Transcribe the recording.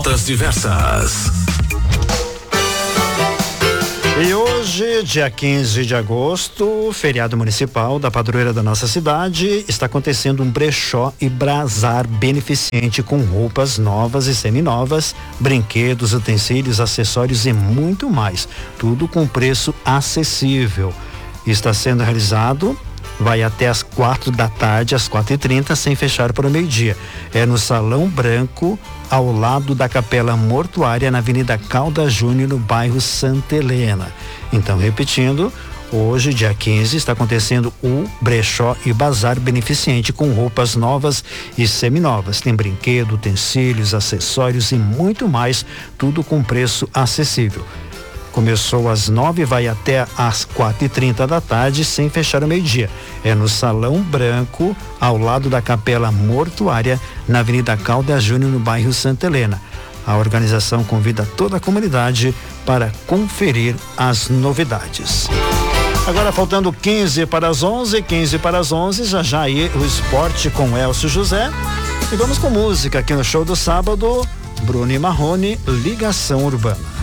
Pautas diversas. E hoje, dia 15 de agosto, feriado municipal da padroeira da nossa cidade, está acontecendo um brechó e bazar beneficente com roupas novas e seminovas, brinquedos, utensílios, acessórios e muito mais. Tudo com preço acessível. Está sendo realizado, vai até às 4 da tarde, às 4h30, sem fechar para o meio-dia. É no Salão Branco, ao lado da Capela Mortuária, na Avenida Caldas Júnior, no bairro Santa Helena. Então, repetindo, hoje, dia 15, está acontecendo o brechó e bazar beneficente com roupas novas e seminovas. Tem brinquedo, utensílios, acessórios e muito mais, tudo com preço acessível. Começou às 9, vai até às 4h30 da tarde, sem fechar o meio-dia. É no Salão Branco, ao lado da Capela Mortuária, na Avenida Caldas Júnior, no bairro Santa Helena. A organização convida toda a comunidade para conferir as novidades. Agora faltando 15 para as 11, 15 para as 11, já aí o esporte com Elcio José. E vamos com música aqui no show do sábado, Bruno e Marrone, Ligação Urbana.